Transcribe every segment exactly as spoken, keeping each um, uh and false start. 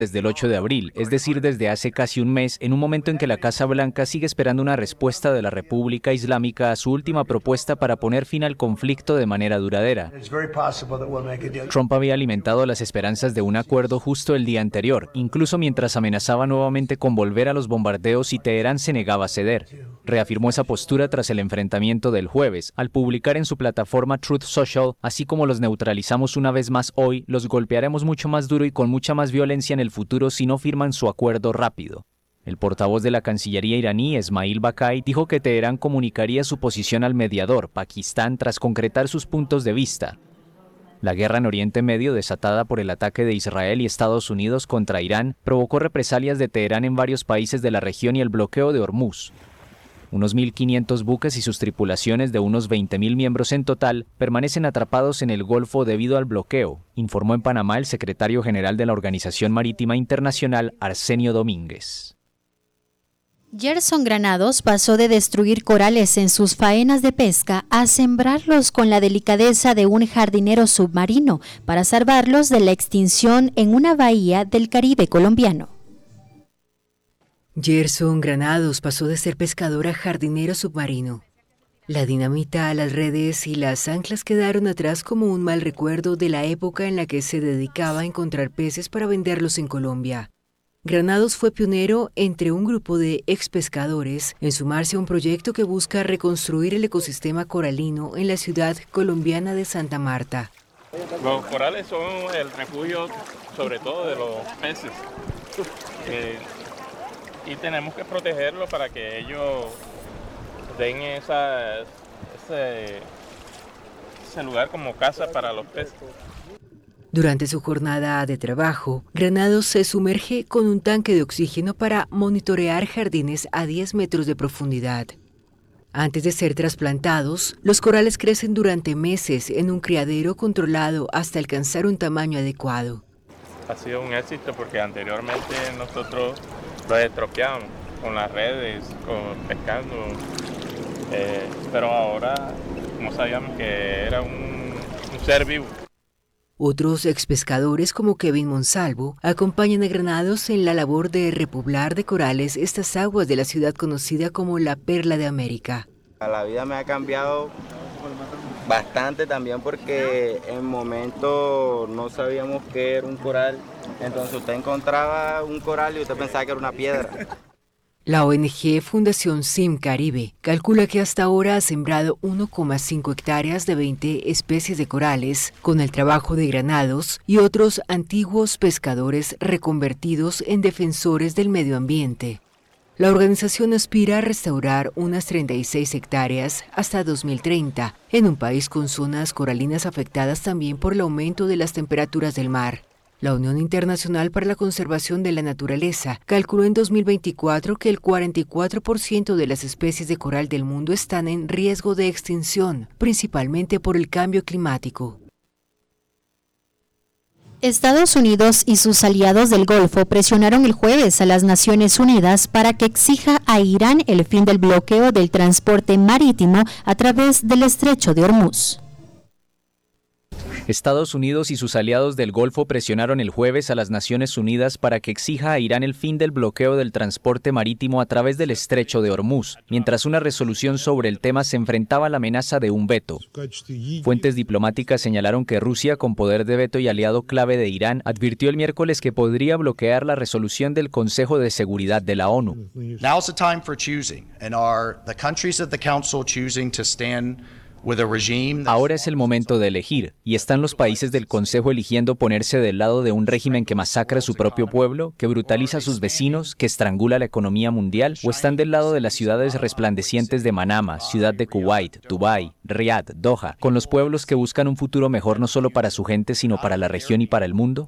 desde el ocho de abril, es decir, desde hace casi un mes, en un momento en que la Casa Blanca sigue esperando una respuesta de la República Islámica a su última propuesta para poner fin al conflicto de manera duradera. Trump había alimentado las esperanzas de un acuerdo justo el día anterior, incluso mientras amenazaba nuevamente con volver a los bombardeos y Teherán se negaba a ceder. Reafirmó esa postura tras el enfrentamiento del jueves, al publicar en su plataforma Truth Social, así como los neutralizamos una vez más hoy, los golpearemos mucho más duro y con mucha más violencia en el futuro si no firman su acuerdo rápido. El portavoz de la Cancillería iraní, Esmail Bakai, dijo que Teherán comunicaría su posición al mediador, Pakistán, tras concretar sus puntos de vista. La guerra en Oriente Medio, desatada por el ataque de Israel y Estados Unidos contra Irán, provocó represalias de Teherán en varios países de la región y el bloqueo de Hormuz. Unos mil quinientos buques y sus tripulaciones de unos veinte mil miembros en total permanecen atrapados en el Golfo debido al bloqueo, informó en Panamá el secretario general de la Organización Marítima Internacional, Arsenio Domínguez. Gerson Granados pasó de destruir corales en sus faenas de pesca a sembrarlos con la delicadeza de un jardinero submarino para salvarlos de la extinción en una bahía del Caribe colombiano. Gerson Granados pasó de ser pescador a jardinero submarino. La dinamita, las redes y las anclas quedaron atrás como un mal recuerdo de la época en la que se dedicaba a encontrar peces para venderlos en Colombia. Granados fue pionero entre un grupo de expescadores en sumarse a un proyecto que busca reconstruir el ecosistema coralino en la ciudad colombiana de Santa Marta. Los corales son el refugio sobre todo de los peces. Eh, Y tenemos que protegerlo para que ellos den esa, ese, ese lugar como casa para los peces. Durante su jornada de trabajo, Granados se sumerge con un tanque de oxígeno para monitorear jardines a diez metros de profundidad. Antes de ser trasplantados, los corales crecen durante meses en un criadero controlado hasta alcanzar un tamaño adecuado. Ha sido un éxito porque anteriormente nosotros los estropeábamos con las redes, con, pescando, eh, pero ahora como sabíamos que era un, un ser vivo. Otros expescadores como Kevin Monsalvo acompañan a Granados en la labor de repoblar de corales estas aguas de la ciudad conocida como la Perla de América. La vida me ha cambiado bastante también porque en momento no sabíamos qué era un coral, entonces usted encontraba un coral y usted pensaba que era una piedra. La O N G Fundación Sim Caribe calcula que hasta ahora ha sembrado uno coma cinco hectáreas de veinte especies de corales con el trabajo de Granados y otros antiguos pescadores reconvertidos en defensores del medio ambiente. La organización aspira a restaurar unas treinta y seis hectáreas hasta dos mil treinta, en un país con zonas coralinas afectadas también por el aumento de las temperaturas del mar. La Unión Internacional para la Conservación de la Naturaleza calculó en dos mil veinticuatro que el cuarenta y cuatro por ciento de las especies de coral del mundo están en riesgo de extinción, principalmente por el cambio climático. Estados Unidos y sus aliados del Golfo presionaron el jueves a las Naciones Unidas para que exija a Irán el fin del bloqueo del transporte marítimo a través del estrecho de Hormuz. Estados Unidos y sus aliados del Golfo presionaron el jueves a las Naciones Unidas para que exija a Irán el fin del bloqueo del transporte marítimo a través del estrecho de Hormuz, mientras una resolución sobre el tema se enfrentaba a la amenaza de un veto. Fuentes diplomáticas señalaron que Rusia, con poder de veto y aliado clave de Irán, advirtió el miércoles que podría bloquear la resolución del Consejo de Seguridad de la ONU. Now's the time for choosing, and are the countries of the council choosing to stand Ahora es el momento de elegir, y están los países del Consejo eligiendo ponerse del lado de un régimen que masacra a su propio pueblo, que brutaliza a sus vecinos, que estrangula la economía mundial, o están del lado de las ciudades resplandecientes de Manama, Ciudad de Kuwait, Dubái, Riad, Doha, con los pueblos que buscan un futuro mejor no solo para su gente, sino para la región y para el mundo.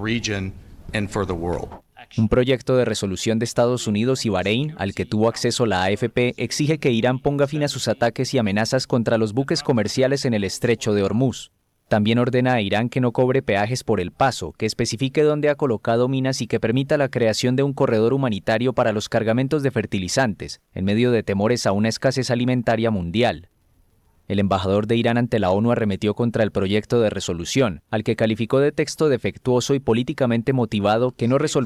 Un proyecto de resolución de Estados Unidos y Bahrein, al que tuvo acceso la A F P, exige que Irán ponga fin a sus ataques y amenazas contra los buques comerciales en el estrecho de Hormuz. También ordena a Irán que no cobre peajes por el paso, que especifique dónde ha colocado minas y que permita la creación de un corredor humanitario para los cargamentos de fertilizantes, en medio de temores a una escasez alimentaria mundial. El embajador de Irán ante la ONU arremetió contra el proyecto de resolución, al que calificó de texto defectuoso y políticamente motivado que no resolvería